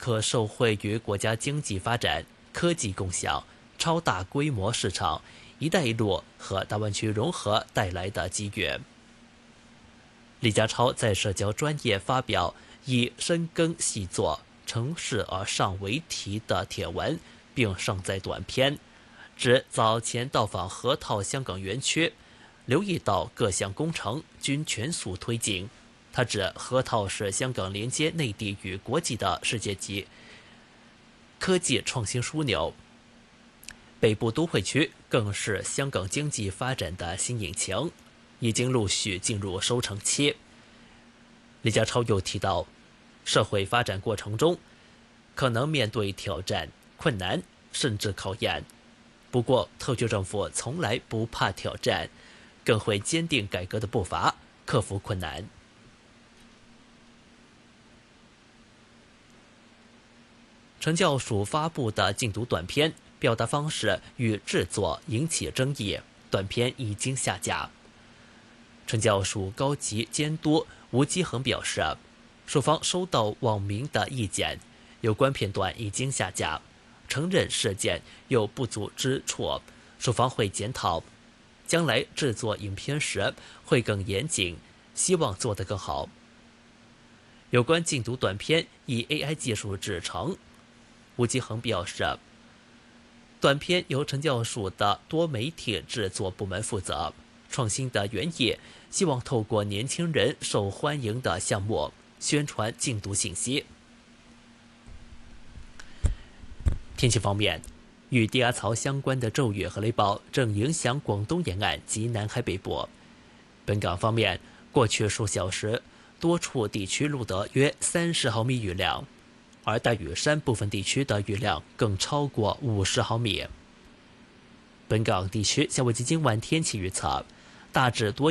可受惠于国家经济发展、科技共享、超大规模市场、一带一路和大湾区融合带来的机遇。李家超在社交专业发表以深耕细作、成事而上为题的帖文，并上载短片，指早前到访河套香港园区，留意到各项工程均全速推进。他指河套是香港连接内地与国际的世界级科技创新枢纽，北部都会区更是香港经济发展的新引擎，已经陆续进入收成期。李家超又提到，社会发展过程中可能面对挑战、困难甚至考验，不过特区政府从来不怕挑战，更会坚定改革的步伐，克服困难。惩教署发布的禁毒短片表达方式与制作引起争议，短片已经下架。惩教署高级监督吴基恒表示，署方收到网民的意见，有关片段已经下架，承认事件有不足之处，署方会检讨，将来制作影片时会更严谨，希望做得更好。有关禁毒短片以 AI 技术制成，吴基恒表示，短片由惩教署的多媒体制作部门负责，创新的原意希望透过年轻人受欢迎的项目宣传禁毒信息。天气方面，与低压槽相关的骤雨和雷暴正影响广东沿岸及南海北部。本港方面，过去数小时多处地区录得约30毫米雨量，而大屿山部分地区的雨量更超过50毫米。本港地区下午及今晚天气预测，大致多